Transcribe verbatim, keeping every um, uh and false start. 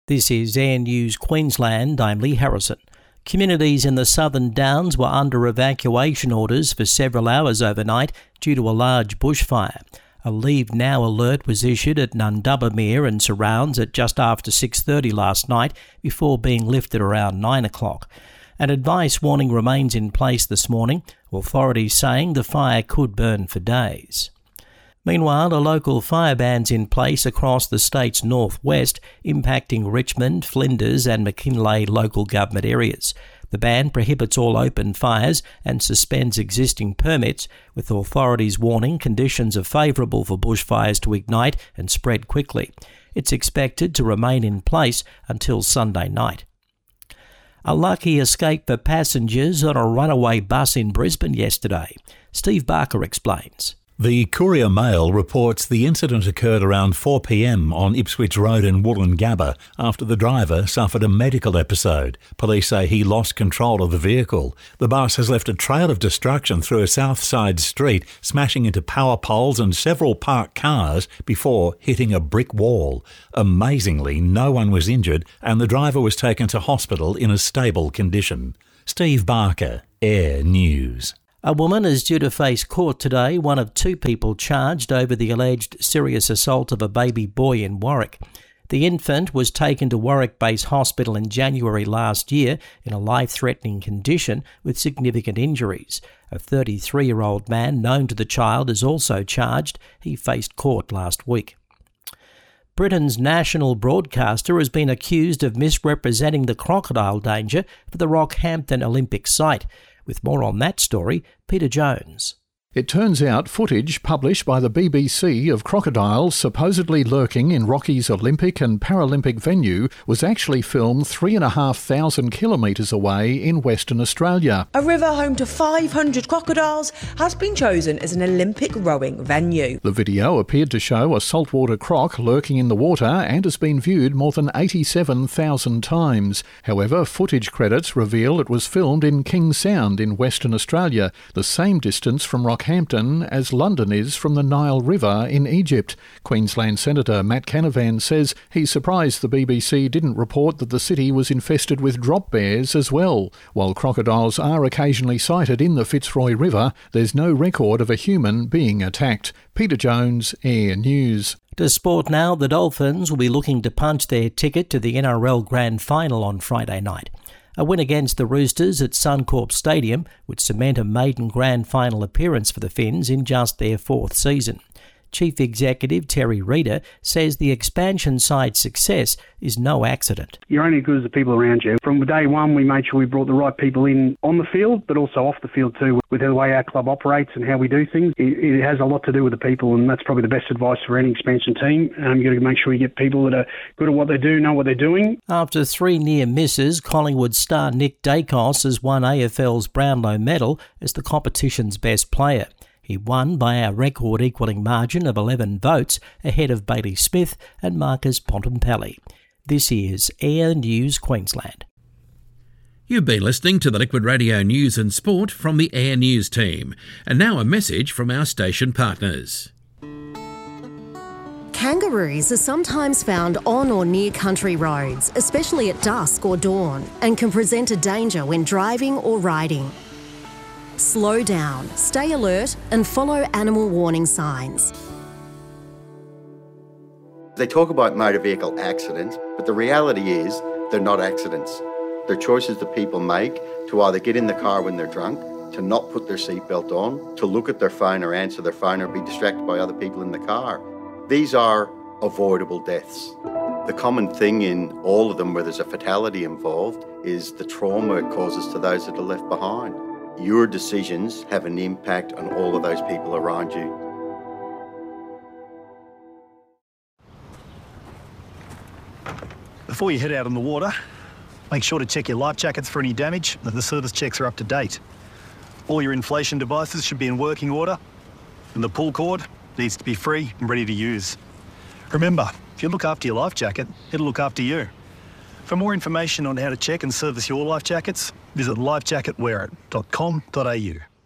This is Air News Queensland. I'm Lee Harrison. Communities in the Southern Downs were under evacuation orders for several hours overnight due to a large bushfire. A Leave Now alert was issued at Nundubbermere and surrounds at just after six thirty last night before being lifted around nine o'clock. An advice warning remains in place this morning, authorities saying the fire could burn for days. Meanwhile, a local fire ban's in place across the state's northwest, impacting Richmond, Flinders and McKinlay local government areas. The ban prohibits all open fires and suspends existing permits, with authorities warning conditions are favourable for bushfires to ignite and spread quickly. It's expected to remain in place until Sunday night. A lucky escape for passengers on a runaway bus in Brisbane yesterday. Steve Barker explains. The Courier Mail reports the incident occurred around four p m on Ipswich Road in Woolloongabba after the driver suffered a medical episode. Police say he lost control of the vehicle. The bus has left a trail of destruction through a south side street, smashing into power poles and several parked cars before hitting a brick wall. Amazingly, no one was injured and the driver was taken to hospital in a stable condition. Steve Barker, Air News. A woman is due to face court today, one of two people charged over the alleged serious assault of a baby boy in Warwick. The infant was taken to Warwick Base Hospital in January last year in a life-threatening condition with significant injuries. A thirty-three-year-old man known to the child is also charged. He faced court last week. Britain's national broadcaster has been accused of misrepresenting the crocodile danger for the Rockhampton Olympic site. With more on that story, Peter Jones. It turns out footage published by the B B C of crocodiles supposedly lurking in Rocky's Olympic and Paralympic venue was actually filmed three and a half thousand kilometres away in Western Australia. A river home to five hundred crocodiles has been chosen as an Olympic rowing venue. The video appeared to show a saltwater croc lurking in the water and has been viewed more than eighty-seven thousand times. However, footage credits reveal it was filmed in King Sound in Western Australia, the same distance from Rockhampton as London is from the Nile River in Egypt. Queensland Senator Matt Canavan says he's surprised the B B C didn't report that the city was infested with drop bears as well. While crocodiles are occasionally sighted in the Fitzroy River, there's no record of a human being attacked. Peter Jones, Air News. To sport now, the Dolphins will be looking to punch their ticket to the N R L Grand Final on Friday night. A win against the Roosters at Suncorp Stadium would cement a maiden grand final appearance for the Finns in just their fourth season. Chief Executive Terry Reader says the expansion side's success is no accident. You're only as good as the people around you. From day one, we made sure we brought the right people in on the field, but also off the field too, with the way our club operates and how we do things. It, it has a lot to do with the people, and that's probably the best advice for any expansion team. Um, you've got to make sure you get people that are good at what they do, know what they're doing. After three near misses, Collingwood star Nick Dacos has won A F L's Brownlow medal as the competition's best player. He won by a record-equalling margin of eleven votes ahead of Bailey Smith and Marcus Bontempelli. This is Air News Queensland. You've been listening to the Liquid Radio News and Sport from the Air News team. And now a message from our station partners. Kangaroos are sometimes found on or near country roads, especially at dusk or dawn, and can present a danger when driving or riding. Slow down, stay alert and follow animal warning signs. They talk about motor vehicle accidents, but the reality is they're not accidents. They're choices that people make to either get in the car when they're drunk, to not put their seatbelt on, to look at their phone or answer their phone or be distracted by other people in the car. These are avoidable deaths. The common thing in all of them where there's a fatality involved is the trauma it causes to those that are left behind. Your decisions have an impact on all of those people around you. Before you head out on the water, make sure to check your life jackets for any damage and that the service checks are up to date. All your inflation devices should be in working order and the pull cord needs to be free and ready to use. Remember, if you look after your life jacket, it'll look after you. For more information on how to check and service your life jackets, visit life jacket wear it dot com dot a u.